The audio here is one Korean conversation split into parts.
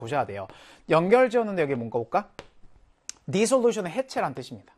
보셔야 돼요. 연결 지었는데 여기 뭔가 볼까? 디솔루션의 해체란 뜻입니다.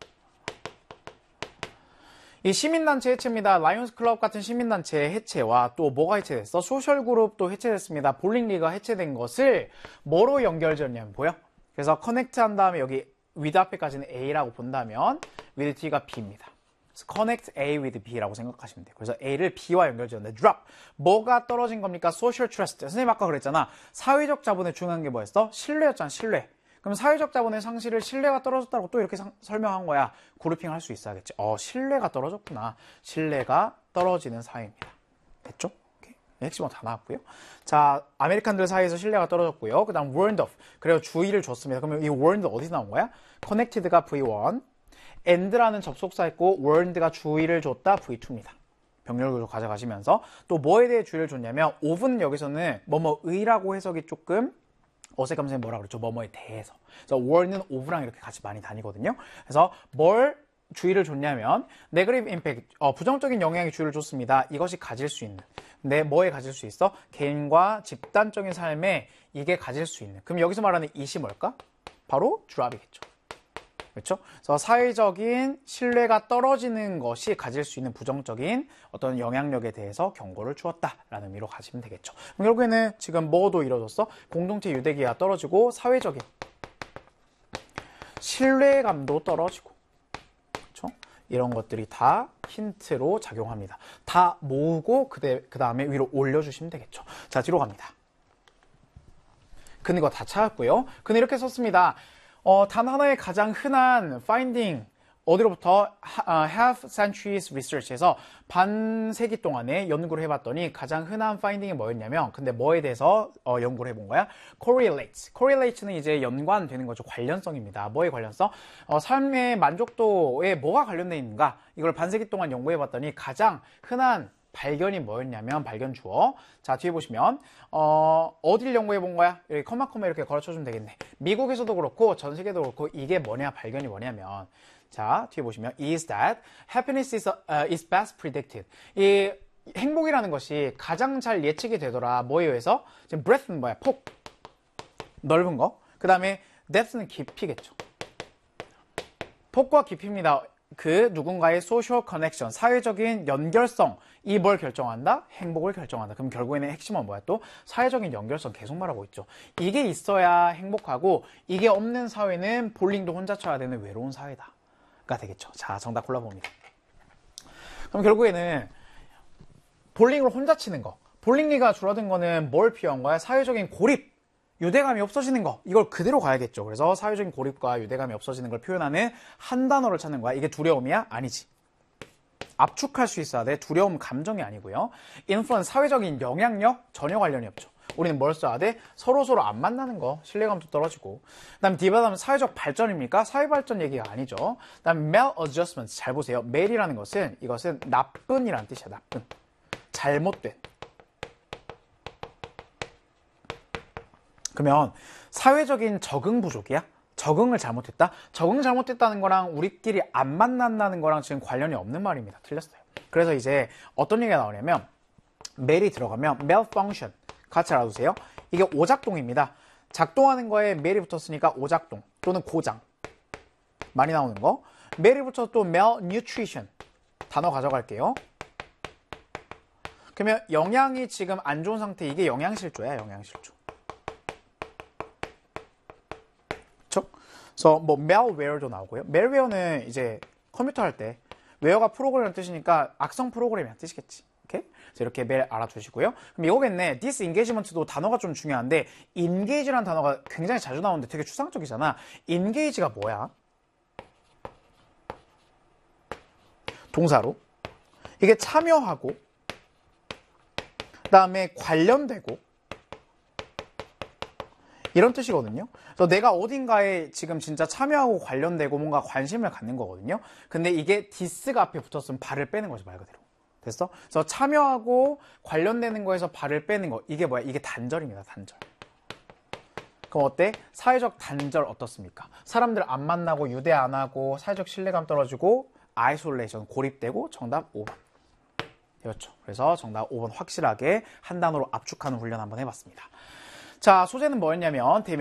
이 시민단체 해체입니다. 라이온스 클럽 같은 시민단체의 해체와 또 뭐가 해체됐어? 소셜그룹도 해체됐습니다. 볼링리그가 해체된 것을 뭐로 연결 지었냐면 보여? 그래서 커넥트 한 다음에 여기 with 앞에까지는 A라고 본다면 with T가 B입니다. 그래서 connect A with B라고 생각하시면 돼요. 그래서 A를 B와 연결 지었는데 drop. 뭐가 떨어진 겁니까? social trust. 선생님 아까 그랬잖아. 사회적 자본의 중요한 게 뭐였어? 신뢰였잖아. 신뢰. 그럼 사회적 자본의 상실을 신뢰가 떨어졌다고 또 이렇게 설명한 거야. 그룹핑을 할 수 있어야겠지. 신뢰가 떨어졌구나. 신뢰가 떨어지는 사회입니다. 됐죠? 오케이. 핵심은 다 나왔고요. 자, 아메리칸들 사이에서 신뢰가 떨어졌고요. 그 다음 warned of. 그래서 주의를 줬습니다. 그러면 이 warned 어디서 나온 거야? connected가 V1, and라는 접속사 있고 warned가 주의를 줬다 V2입니다. 병렬 구조 가져가시면서 또 뭐에 대해 주의를 줬냐면 of는 여기서는 뭐뭐의라고 해석이 조금 어색하면 선생님 뭐라 그랬죠? 뭐뭐에 대해서. 그래서 war는 of랑 이렇게 같이 많이 다니거든요. 그래서 뭘 주의를 줬냐면 네거티브 임팩트, 부정적인 영향에 주의를 줬습니다. 이것이 가질 수 있는. 근데 뭐에 가질 수 있어? 개인과 집단적인 삶에 이게 가질 수 있는. 그럼 여기서 말하는 이시 뭘까? 바로 drop이겠죠. 그렇죠? 그래서 사회적인 신뢰가 떨어지는 것이 가질 수 있는 부정적인 어떤 영향력에 대해서 경고를 주었다라는 의미로 가시면 되겠죠. 그럼 결국에는 지금 뭐도 이루어졌어? 공동체 유대기가 떨어지고 사회적인 신뢰감도 떨어지고, 그렇죠? 이런 것들이 다 힌트로 작용합니다. 다 모으고 그 다음에 위로 올려주시면 되겠죠. 자, 뒤로 갑니다. 근데 이거 다 찾았고요. 근데 이렇게 썼습니다. 단 하나의 가장 흔한 finding, 어디로부터? half centuries research에서 반세기 동안에 연구를 해봤더니 가장 흔한 finding이 뭐였냐면, 근데 뭐에 대해서 연구를 해본 거야? correlate는 이제 연관되는 거죠. 관련성입니다. 뭐의 관련성? 삶의 만족도에 뭐가 관련되어 있는가? 이걸 반세기 동안 연구해봤더니 가장 흔한 발견이 뭐였냐면, 발견 주어. 자, 뒤에 보시면 어디를 연구해 본 거야? 여기 컴마 이렇게 걸어쳐주면 되겠네. 미국에서도 그렇고 전 세계도 그렇고 이게 뭐냐, 발견이 뭐냐면, 자, 뒤에 보시면 is that happiness is best predicted. 이 행복이라는 것이 가장 잘 예측이 되더라. 뭐에 의해서? 지금 breadth는 뭐야? 폭, 넓은 거. 그 다음에 depth는 깊이겠죠. 폭과 깊이입니다. 그 누군가의 social connection, 사회적인 연결성, 이 뭘 결정한다? 행복을 결정한다. 그럼 결국에는 핵심은 뭐야? 또 사회적인 연결성 계속 말하고 있죠. 이게 있어야 행복하고 이게 없는 사회는 볼링도 혼자 쳐야 되는 외로운 사회다 가 되겠죠. 자, 정답 골라봅니다. 그럼 결국에는 볼링을 혼자 치는 거, 볼링리가 줄어든 거는 뭘 필요한 거야? 사회적인 고립, 유대감이 없어지는 거, 이걸 그대로 가야겠죠. 그래서 사회적인 고립과 유대감이 없어지는 걸 표현하는 한 단어를 찾는 거야. 이게 두려움이야? 아니지. 압축할 수 있어야 돼. 두려움 감정이 아니고요. influence, 사회적인 영향력, 전혀 관련이 없죠. 우리는 뭘 써야 돼? 서로 안 만나는 거, 신뢰감도 떨어지고. 그 다음에 디바다면 사회적 발전입니까? 사회 발전 얘기가 아니죠. 그 다음에 maladjustment, 잘 보세요. mal이라는 것은, 이것은 나쁜이라는 뜻이야. 나쁜, 잘못된. 그러면 사회적인 적응 부족이야? 적응을 잘못했다? 적응 잘못했다는 거랑 우리끼리 안 만난다는 거랑 지금 관련이 없는 말입니다. 틀렸어요. 그래서 이제 어떤 얘기가 나오냐면, mal이 들어가면 malfunction, 같이 알아두세요. 이게 오작동입니다. 작동하는 거에 mal이 붙었으니까 오작동 또는 고장, 많이 나오는 거. mal이 붙어서 또 malnutrition, 단어 가져갈게요. 그러면 영양이 지금 안 좋은 상태, 이게 영양실조야. 영양실조. 그래서 뭐 malware도 나오고요. malware는 이제 컴퓨터 할 때 웨어가 프로그램이라는 뜻이니까 악성 프로그램이라는 뜻이겠지. 오케이? 그래서 이렇게 mal 알아두시고요. 그럼 이거겠네. disengagement도 단어가 좀 중요한데 engage라는 단어가 굉장히 자주 나오는데 되게 추상적이잖아. engage가 뭐야? 동사로. 이게 참여하고 그다음에 관련되고 이런 뜻이거든요. 그래서 내가 어딘가에 지금 진짜 참여하고 관련되고 뭔가 관심을 갖는 거거든요. 근데 이게 디스가 앞에 붙었으면 발을 빼는 거지, 말 그대로. 됐어? 그래서 참여하고 관련되는 거에서 발을 빼는 거, 이게 뭐야? 이게 단절입니다. 단절. 그럼 어때? 사회적 단절 어떻습니까? 사람들 안 만나고 유대 안 하고 사회적 신뢰감 떨어지고 아이솔레이션, 고립되고. 정답 5번. 되었죠? 그래서 정답 5번 확실하게 한 단어로 압축하는 훈련 한번 해봤습니다. 자, 소재는 뭐였냐면